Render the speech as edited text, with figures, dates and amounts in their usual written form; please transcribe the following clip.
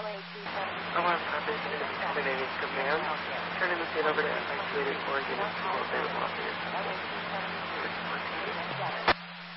I want to preface this intimidating command. Turning the feed over to isolated organ is still available after your